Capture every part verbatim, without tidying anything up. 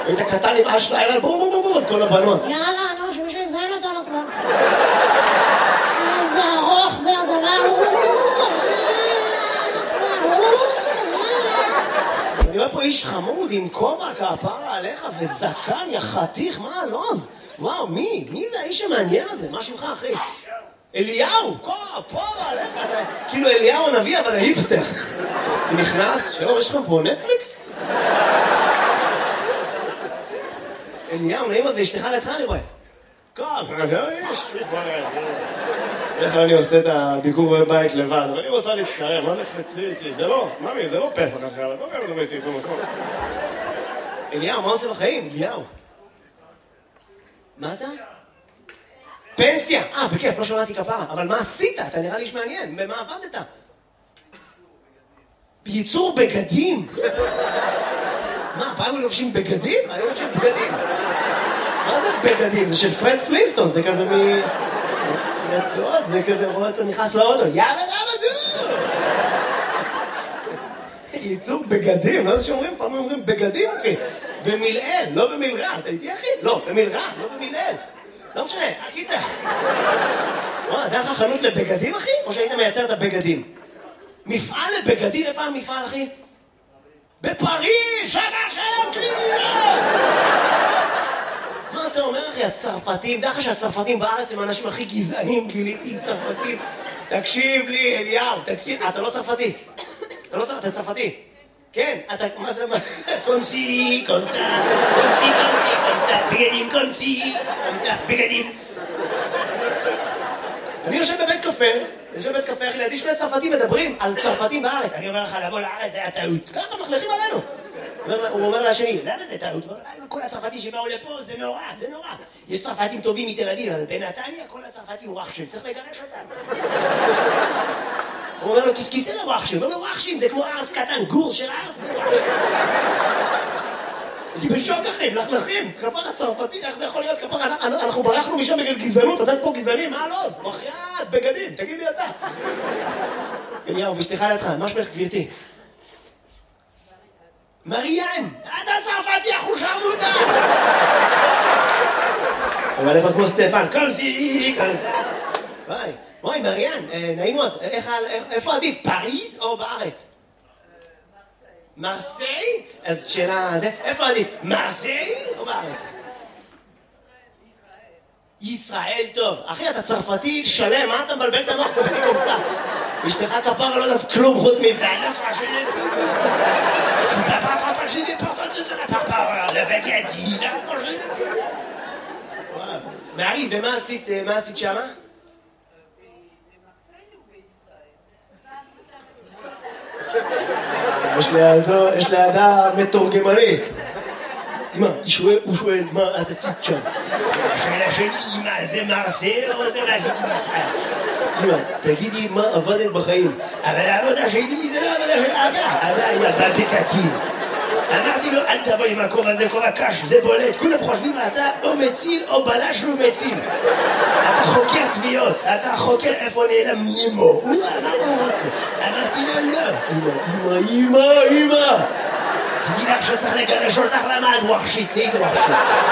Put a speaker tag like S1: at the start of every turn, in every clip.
S1: היית קטן עם אש לילה, בום בום בום בום, כל הבנות.
S2: יאללה, נו, שמישהו יזיין אותנו כבר. איזה ארוך זה הדבר.
S1: אני רואה פה איש חמוד עם כובע כפרה עליך וזקן, יא חתיך, מה הלוז? וואו, מי? מי זה האיש המעניין הזה? מה שמך, אחי? אליהו, כפרה עליך, כאילו אליהו הנביא, אבל ההיפסטר. הוא נכנס, שלום, יש לכם פה נטפליקס? אליהו, נעימה, ואשתך לידך אני רואה. כף, יש לי כבר... איך אני עושה את הביקור בבית לבד, אבל אני רוצה להצטרם, מה נקפצי איתי? זה לא, ממי, זה לא פסח אחר, אתה אומר לדבר איתי במקום. אליהו, מה עושה בחיים? אליהו. מה אתה? פנסיה! אה, בכיף, לא שמעתי כפרה, אבל מה עשית? אתה נראה לי איש מעניין, במה עבדת? ייצור בגדים? מה, פעם הם לובשים בגדים? אני לובשים בגדים. מה זה בגדים? זה של פרנק פלינסטון, זה כזה מ... רצועות, זה כזה רואה אותו נכנס לאוטו, יאבא למה דו! ייצור בגדים, לא יודע שאומרים, פעם אומרים בגדים, אחי. במילאל, לא במילרע, אתה איתי, אחי? לא, במילרע, לא במילאל. לא משנה, הקיצה. וואו, זה היה לך חנות לבגדים, אחי? או שהיית מייצר את הבגדים? מפעל לבגדים, איפה המפעל, אחי? בפריז, שבר שלום קרימינל! מה אתה אומר, אחי? הצרפתים, דרך שהצרפתים בארץ הם האנשים הכי גזענים, גיליתי עם צרפתים. תקשיב לי, אליהו, תקשיב, אתה לא צרפתי. אתה לא צרפתי, אתה צרפתי. כן, אתה, מה זה, מה? קונסי, קונסה, קונסי, קונסי, קונסה, בגדים, קונסי, קונסה, בגדים. אני יושב בבית קפה, אני יושב בבית קפה, אחי, לידי שני צרפתים מדברים על צרפתים בארץ. אני אומר לך, לבוא לארץ, זה היה טעות. ככה מחלכים עלינו. הוא אומר לשני, למה זה טעות? כל הצרפתים שבאו לפה, זה נורא, זה נורא. יש צרפתים טובים מתל אביב, אבל בנתניה כל הצרפתים וואחשים, צריך לגרש אותם. הוא אומר לו, כיסכיסי לוואחשים, הוא אומר לו, וואחשים, זה כמו ארס קטן, גור של ארס. אני בשוק אחי, מלכלכים, כפר הצרפתי, איך זה יכול להיות? כפר, אנחנו ברחנו משם בגלל גזענות, אתם פה גזענים, מה לא? מחייאת, בגדים, תגיד לי אתה. אליהו, ואשתך לידך, מה שמך גבירתי? מריאן, אתה צרפתי, אחו שרמוטה! אבל איפה כמו סטפן, קומסי, קומסה. וואי, וואי, מריאן, נעים מאוד, איפה עדיף, פריז או בארץ? מרסיי? אז שאלה, איפה עדיף, מרסיי או בארץ? ישראל טוב. אחי, אתה צרפתי שלם, מה אתה מבלבל את המוח קומסי קומסה? אשתך כפרה לא יודעת כלום חוץ מבעלה פרשנית. C'est pas par rapport à j'ai des portes de ça par rapport le baguette là moi je voilà mais arrive ומה עשית מה עשית שמה? יש לידו יש לידה מתורגמנית. אמא, הוא שואל מה את עשית שם? השאלה שלי אמא זה מרסיי או זה מה עשית בישראל? אמא, תגידי מה עבדת בחיים. אבל העבודה שלי זה לא עבודה של אבא. אבא היה בבקקים. אמרתי לו, אל תבוא עם הכובע הזה, כובע קש, זה בולט. כולם חושבים, אתה או מציל או בלש לא מציל. אתה חוקר תביעות, אתה חוקר איפה נעלם נימו. מה הוא רוצה? אמרתי לו, לא. אמא, אמא, אמא. תדעי לך שצריך לגרש אותך למה את ווחשית, נהיית ווחשית.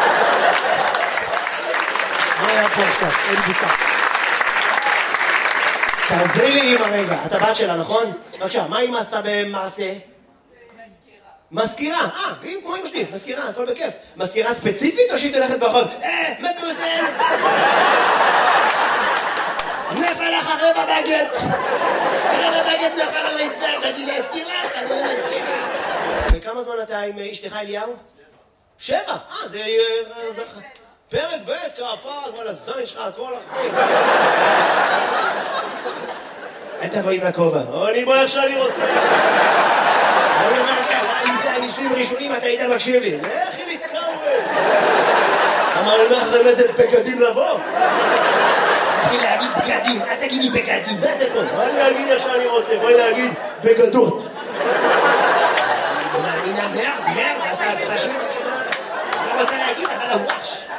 S1: מה היה פה עכשיו? אין בוצע. תעזרי לי אמא רגע, אתה בת שלה, נכון? בבקשה, מה אמא עשתה במעשה? מזכירה, אה, כמו אמא שלי, מזכירה, הכל בכיף. מזכירה ספציפית או שהיא תלכת ברחוב? אה, מדמוזל! נפל לך רבע בגט! רבע בגט נפל על הרצפה, באתי להזכיר לך, אני לא מזכירה. וכמה זמן אתה עם אשתך אליהו? שבע, אה, זה... פרק ב' כפרה, כל הזין שלך, הכל אחרי. אל תבוא עם הכובע, אני בוא איך שאני רוצה. אני אומר לך, אם זה הניסויים הראשונים, אתה היית מקשיב לי. איך היא מתקרבת? אמר לי, מה זה איזה בגדים לבוא? תתחיל להגיד בגדים, אל תגיד לי בגדים, מה זה פה? בואי להגיד איך שאני רוצה, בואי להגיד בגדות. אני מאמינה מרד, מרד, אתה פשוט... אני רוצה להגיד, אבל הוואש.